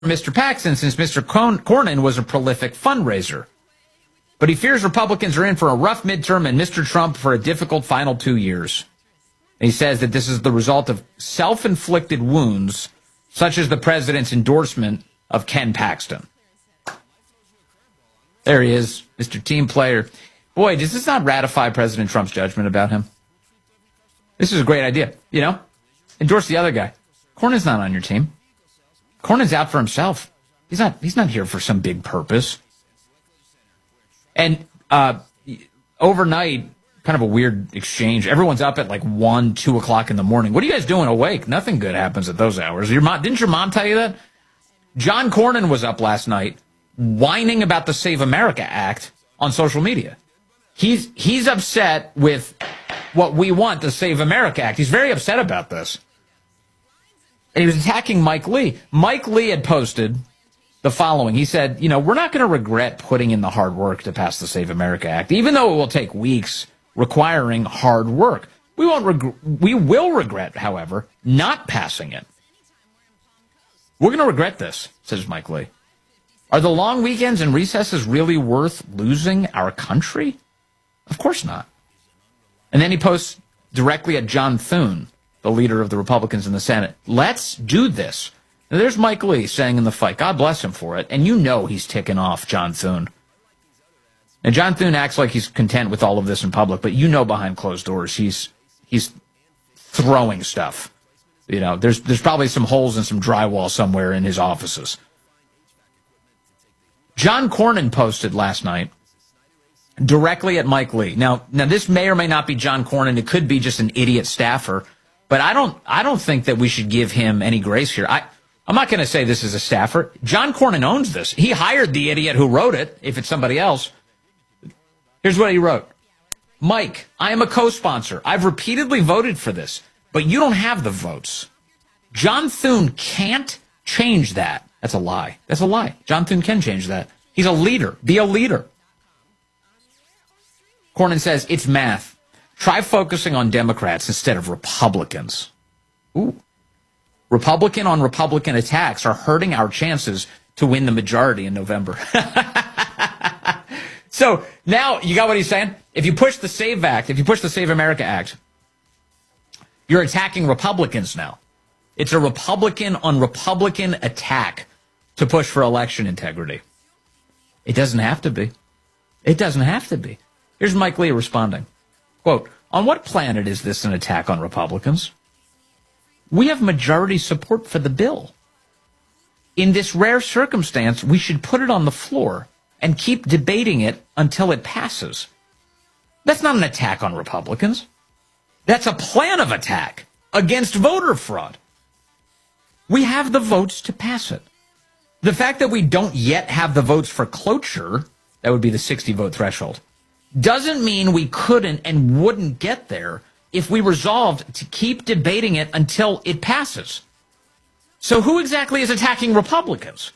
Mr. Paxton since Mr. Cornyn was a prolific fundraiser. But he fears Republicans are in for a rough midterm and Mr. Trump for a difficult final 2 years. And he says that this is the result of self-inflicted wounds, such as the president's endorsement of Ken Paxton. There he is, Mr. Team Player. Boy, does this not ratify President Trump's judgment about him? This is a great idea. You know, endorse the other guy. Cornyn's not on your team. Cornyn's out for himself. He's not here for some big purpose. And overnight, kind of a weird exchange. Everyone's up at like 1, 2 o'clock in the morning. What are you guys doing awake? Nothing good happens at those hours. Didn't your mom tell you that? John Cornyn was up last night whining about the Save America Act on social media. He's upset with what we want, the Save America Act. He's very upset about this. And he was attacking Mike Lee. Mike Lee had posted the following. He said, we're not going to regret putting in the hard work to pass the Save America Act, even though it will take weeks requiring hard work. We will regret, however, not passing it. We're going to regret this, says Mike Lee. Are the long weekends and recesses really worth losing our country? Of course not. And then he posts directly at John Thune, the leader of the Republicans in the Senate. Let's do this. Now, there's Mike Lee saying in the fight, God bless him for it. And he's ticking off John Thune. And John Thune acts like he's content with all of this in public, but behind closed doors, he's throwing stuff. There's probably some holes in some drywall somewhere in his offices. John Cornyn posted last night directly at Mike Lee. Now this may or may not be John Cornyn. It could be just an idiot staffer, but I don't think that we should give him any grace here. I'm not going to say this is a staffer. John Cornyn owns this. He hired the idiot who wrote it, if it's somebody else. Here's what he wrote. Mike, I am a co-sponsor. I've repeatedly voted for this, but you don't have the votes. John Thune can't change that. That's a lie. That's a lie. John Thune can change that. He's a leader. Be a leader. Cornyn says, it's math. Try focusing on Democrats instead of Republicans. Ooh. Republican on Republican attacks are hurting our chances to win the majority in November. So now you got what he's saying? If you push the Save Act, if you push the Save America Act, you're attacking Republicans now. It's a Republican on Republican attack to push for election integrity. It doesn't have to be. It doesn't have to be. Here's Mike Lee responding. Quote, on what planet is this an attack on Republicans? We have majority support for the bill. In this rare circumstance, we should put it on the floor and keep debating it until it passes. That's not an attack on Republicans. That's a plan of attack against voter fraud. We have the votes to pass it. The fact that we don't yet have the votes for cloture, that would be the 60-vote threshold, doesn't mean we couldn't and wouldn't get there if we resolved to keep debating it until it passes. So who exactly is attacking Republicans?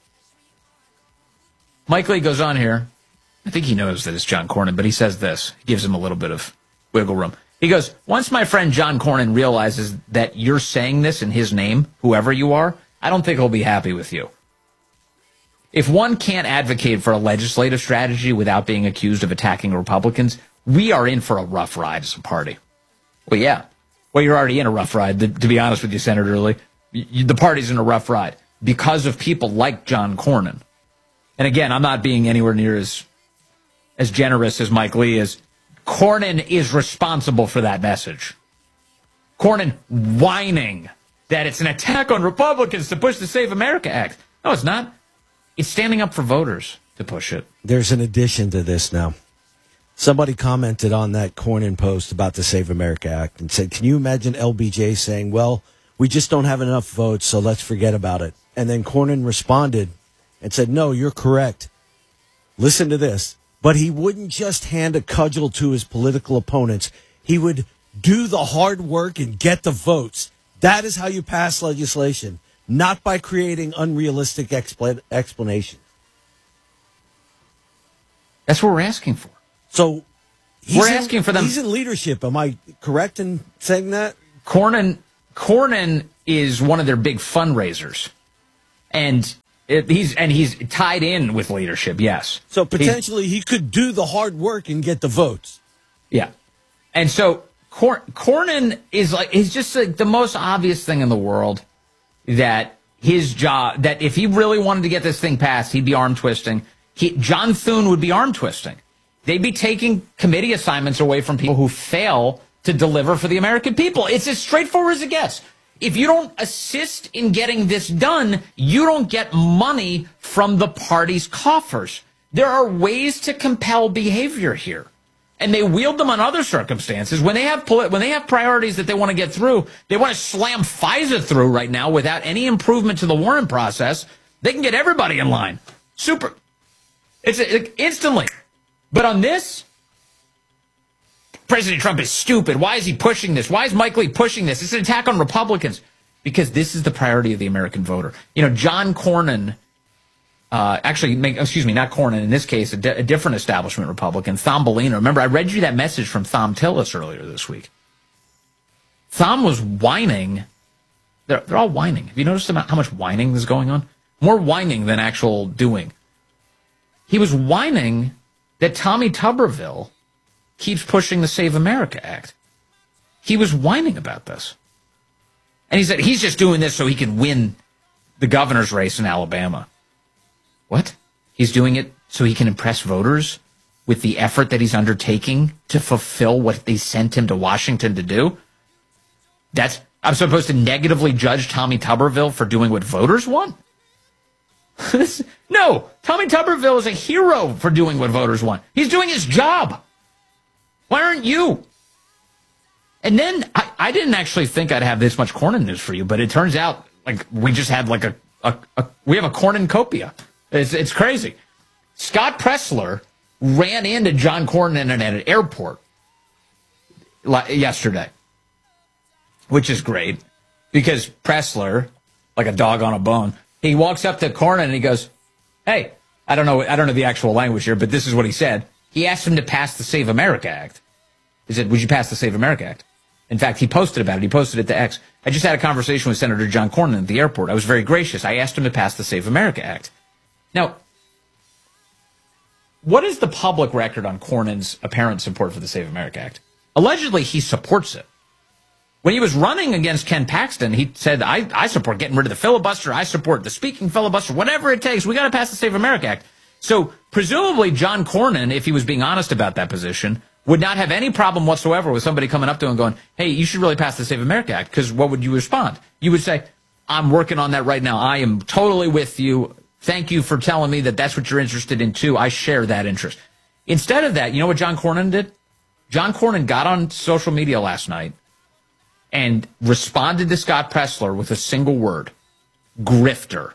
Mike Lee goes on here. I think he knows that it's John Cornyn, but he says this. He gives him a little bit of wiggle room. He goes, once my friend John Cornyn realizes that you're saying this in his name, whoever you are, I don't think he'll be happy with you. If one can't advocate for a legislative strategy without being accused of attacking Republicans, we are in for a rough ride as a party. Well, yeah. Well, you're already in a rough ride, to be honest with you, Senator Lee. The party's in a rough ride because of people like John Cornyn. And again, I'm not being anywhere near as generous as Mike Lee is. Cornyn is responsible for that message. Cornyn whining that it's an attack on Republicans to push the Save America Act. No, it's not. It's standing up for voters to push it. There's an addition to this now. Somebody commented on that Cornyn post about the Save America Act and said, can you imagine LBJ saying, well, we just don't have enough votes, so let's forget about it. And then Cornyn responded and said, no, you're correct. Listen to this. But he wouldn't just hand a cudgel to his political opponents. He would do the hard work and get the votes. That is how you pass legislation, not by creating unrealistic explanations. That's what we're asking for. So we're asking for them. He's in leadership. Am I correct in saying that? Cornyn is one of their big fundraisers. And he's tied in with leadership, yes. So potentially he could do the hard work and get the votes. Yeah. And so Cornyn is just like the most obvious thing in the world that his job, that if he really wanted to get this thing passed, he'd be arm twisting. John Thune would be arm twisting. They'd be taking committee assignments away from people who fail to deliver for the American people. It's as straightforward as it gets. If you don't assist in getting this done, you don't get money from the party's coffers. There are ways to compel behavior here. And they wield them on other circumstances. When they have priorities that they want to get through, they want to slam FISA through right now without any improvement to the Warren process. They can get everybody in line. Super. It's instantly. But on this, President Trump is stupid. Why is he pushing this? Why is Mike Lee pushing this? It's an attack on Republicans. Because this is the priority of the American voter. You know, John Cornyn, not Cornyn, in this case, a different establishment Republican, Thom Bellino. Remember, I read you that message from Thom Tillis earlier this week. Thom was whining. They're all whining. Have you noticed how much whining is going on? More whining than actual doing. He was whining that Tommy Tuberville keeps pushing the Save America Act. He was whining about this. And he said he's just doing this so he can win the governor's race in Alabama. What? He's doing it so he can impress voters with the effort that he's undertaking to fulfill what they sent him to Washington to do? I'm supposed to negatively judge Tommy Tuberville for doing what voters want? No, Tommy Tuberville is a hero for doing what voters want. He's doing his job. Why aren't you? And then I didn't actually think I'd have this much Cornyn news for you, but it turns out like we just had like we have a cornucopia. It's crazy. Scott Presler ran into John Cornyn at an airport yesterday, which is great because Presler, like a dog on a bone, he walks up to Cornyn and he goes, "Hey, I don't know the actual language here, but this is what he said." He asked him to pass the Save America Act. He said, "Would you pass the Save America Act?" In fact, he posted about it. He posted it to X. I just had a conversation with Senator John Cornyn at the airport. I was very gracious. I asked him to pass the Save America Act. Now, what is the public record on Cornyn's apparent support for the Save America Act? Allegedly, he supports it. When he was running against Ken Paxton, he said, I support getting rid of the filibuster. I support the speaking filibuster. Whatever it takes, we got to pass the Save America Act. So presumably John Cornyn, if he was being honest about that position, would not have any problem whatsoever with somebody coming up to him and going, "Hey, you should really pass the Save America Act." Because what would you respond? You would say, "I'm working on that right now. I am totally with you. Thank you for telling me that that's what you're interested in too. I share that interest." Instead of that, you know what John Cornyn did? John Cornyn got on social media last night and responded to Scott Presler with a single word: grifter.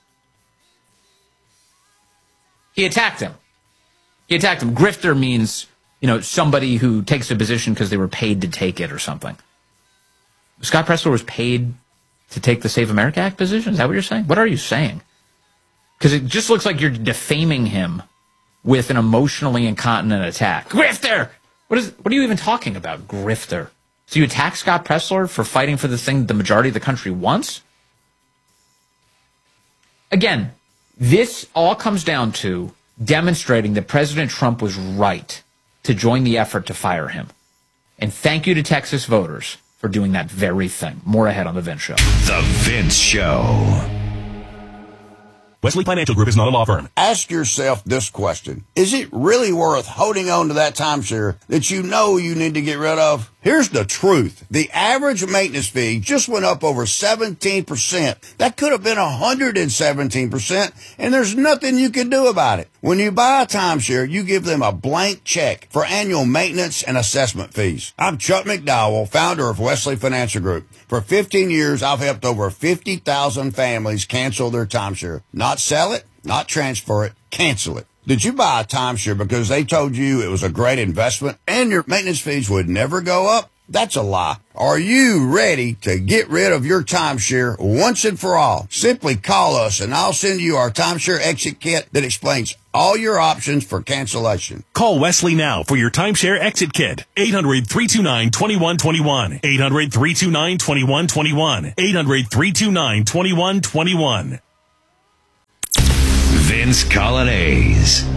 He attacked him. Grifter means, somebody who takes a position because they were paid to take it or something. Scott Presler was paid to take the Save America Act position? Is that what you're saying? What are you saying? Because it just looks like you're defaming him with an emotionally incontinent attack. Grifter! What are you even talking about, grifter? So you attack Scott Presler for fighting for the thing that the majority of the country wants? Again, this all comes down to demonstrating that President Trump was right to join the effort to fire him. And thank you to Texas voters for doing that very thing. More ahead on The Vince Show. The Vince Show. Wesley Financial Group is not a law firm. Ask yourself this question. Is it really worth holding on to that timeshare that you know you need to get rid of? Here's the truth. The average maintenance fee just went up over 17%. That could have been 117%, and there's nothing you can do about it. When you buy a timeshare, you give them a blank check for annual maintenance and assessment fees. I'm Chuck McDowell, founder of Wesley Financial Group. For 15 years, I've helped over 50,000 families cancel their timeshare. Not sell it, not transfer it, cancel it. Did you buy a timeshare because they told you it was a great investment and your maintenance fees would never go up? That's a lie. Are you ready to get rid of your timeshare once and for all? Simply call us and I'll send you our timeshare exit kit that explains all your options for cancellation. Call Wesley now for your timeshare exit kit. 800-329-2121. 800-329-2121. 800-329-2121. Vince Colonnese.